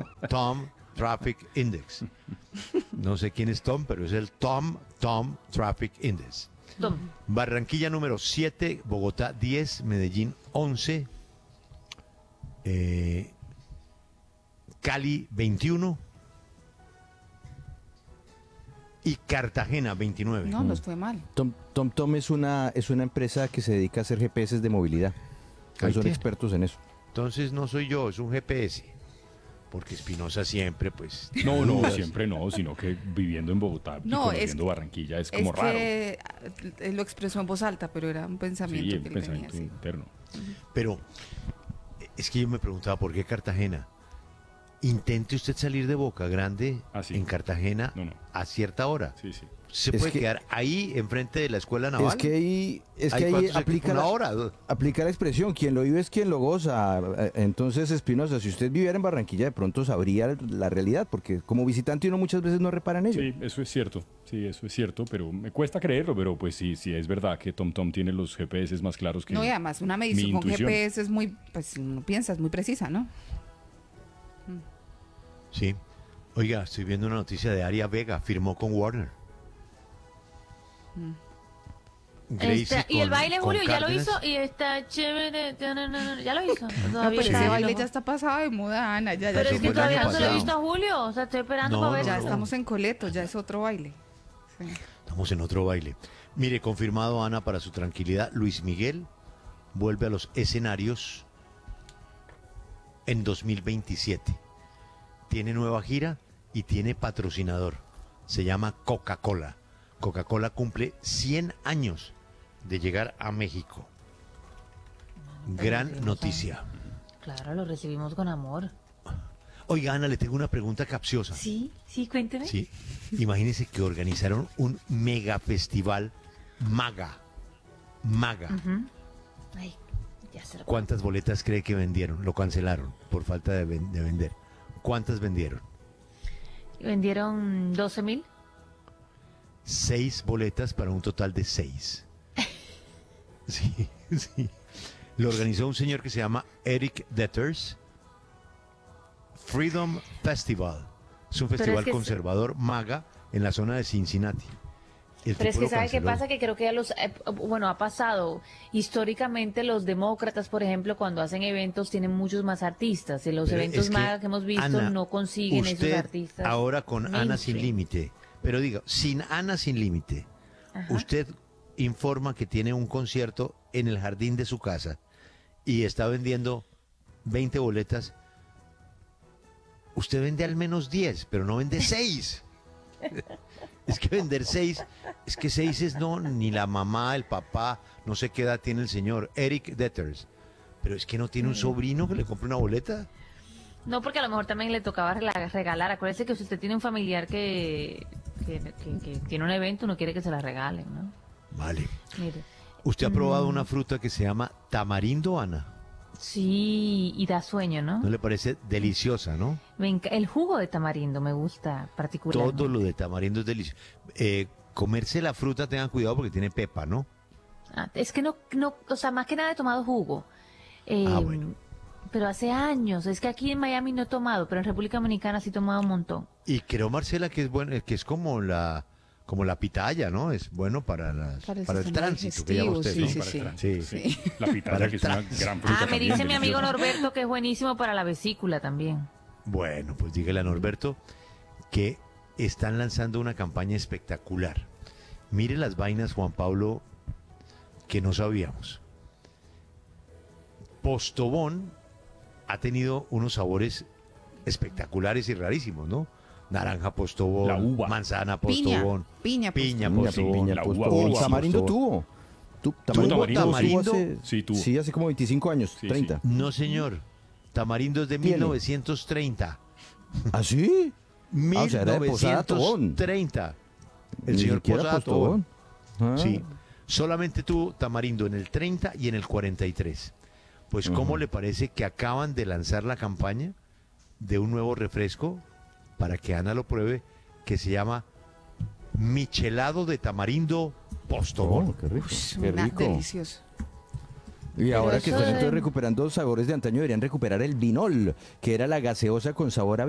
Tom Traffic Index. No sé quién es Tom, pero es el Tom Traffic Index. Tom. Barranquilla número 7, Bogotá 10, Medellín 11, Cali 21 y Cartagena 29. No, nos fue mal. TomTom es una empresa que se dedica a hacer GPS de movilidad. Ahí Son tiene. expertos en eso. Entonces no soy yo, es un GPS. Porque Espinosa siempre, pues... No, siempre no, sino que viviendo en Bogotá y No, conociendo Barranquilla es como raro. que lo expresó en voz alta, pero era un pensamiento Sí, que un él tenía. pensamiento Sí. interno. Pero es que yo me preguntaba, ¿por qué Cartagena? Intente usted salir de Boca Grande Sí. en Cartagena No. a cierta hora. Sí. Se Es puede que- quedar ahí enfrente de la escuela naval. Es que ahí ¿Cuánto se- aplica una hora? aplica la expresión, quien lo vive es quien lo goza. Entonces, Espinosa, si usted viviera en Barranquilla, de pronto sabría la realidad, porque como visitante uno muchas veces no repara en ello. Sí, eso es cierto. Sí, eso es cierto, pero me cuesta creerlo, pero pues sí es verdad que TomTom tiene los GPS más claros que No, y además una mi medición con intuición. GPS es muy, pues uno piensa, es muy precisa, ¿no? Sí. Oiga, estoy viendo una noticia de Aria Vega, firmó con Warner. Gracie Y el con- baile, con Julio, ya lo Cárdenas. hizo y está chévere. Ya lo hizo. No, Todavía pero está ese ahí, baile ¿no? ya está pasado de moda, Ana. Ya, Pero Eso es fue que el todavía año no se lo he pasado. visto a Julio. O sea, estoy esperando No, para ver. ya no. estamos en Coleto, ya es otro baile. Sí. Estamos en otro baile. Mire, confirmado, Ana, para su tranquilidad, Luis Miguel vuelve a los escenarios en 2027. Tiene nueva gira y tiene patrocinador. Se llama Coca-Cola. Coca-Cola cumple 100 años de llegar a México. Gran recibimos noticia. Claro, lo recibimos con amor. Oiga, Ana, le tengo una pregunta capciosa. Sí, cuénteme. Sí. Imagínense que organizaron un mega festival Maga. Ay, ya se lo... ¿Cuántas boletas cree que vendieron? Lo cancelaron por falta de vender. ¿Cuántas vendieron? Vendieron 12,000. 6 boletas para un total de 6. Sí, sí. Lo organizó un señor que se llama Eric Detters. Freedom Festival. Es un Pero festival es que conservador MAGA en la zona de Cincinnati. El Pero es tipo que lo ¿sabe qué canceló. pasa? Que creo que bueno, ha pasado. Históricamente los demócratas, por ejemplo, cuando hacen eventos tienen muchos más artistas. En los Pero eventos es que, MAGA que hemos visto Ana, no consiguen esos usted artistas. ahora con Ana Sin mainstream. Límite, pero diga, sin Ana Sin Límite, Ajá. usted informa que tiene un concierto en el jardín de su casa y está vendiendo 20 boletas, usted vende al menos 10, pero no vende 6. Es que vender 6, es que 6 es no, ni la mamá, el papá, no sé qué edad tiene el señor, Eric Detters, pero es que no tiene un sobrino que le compre una boleta. No, porque a lo mejor también le tocaba regalar. Acuérdese que si usted tiene un familiar que tiene un evento, no quiere que se la regalen, ¿no? Vale. Mire. ¿Usted ha probado una fruta que se llama tamarindo, Ana? Sí, y da sueño, ¿no? ¿No le parece deliciosa, no? El jugo de tamarindo me gusta particularmente. Todo lo de tamarindo es delicioso. Comerse la fruta, tengan cuidado porque tiene pepa, ¿no? Es que no, o sea, más que nada he tomado jugo. Bueno. Pero hace años, es que aquí en Miami no he tomado, pero en República Dominicana sí he tomado un montón. Y creo, Marcela, que es bueno, que es como la pitaya, ¿no? Es bueno para Para el el sistema tránsito, que llama usted, digestivo, ¿no? sí, para el sí. tránsito, Sí. La pitaya, Para el que es una tránsito. gran fruta Me también, dice mi amigo deliciosa. Norberto que es buenísimo para la vesícula también. Bueno, pues dígale a Norberto que están lanzando una campaña espectacular. Mire las vainas, Juan Pablo, que no sabíamos. Postobón ha tenido unos sabores espectaculares y rarísimos, ¿no? Naranja Postobón, La uva. manzana Piña, Postobón, piña, piña Postobón. Postobón, piña, la uva Postobón. buenísima. Tamarindo Postobón. tuvo. ¿Tuvo Tamarindo tamarindo? hace, Sí, tuvo. sí, hace como 25 años, Sí, 30. No, señor. Tamarindo es de Tiene. 1930. ¿Ah, sí? O sea, era de Posada Tobón. 1930. El Ni señor siquiera Posada Postobón. Tobón. Ah. Sí. Solamente tuvo tamarindo en el 30 y en el 43. Pues, ¿cómo le parece que acaban de lanzar la campaña de un nuevo refresco para que Ana lo pruebe, que se llama Michelado de Tamarindo Postobón? Oh, qué rico, qué Una rico. delicioso. Y ahora que eso están de- entonces recuperando sabores de antaño, deberían recuperar el vinol, que era la gaseosa con sabor a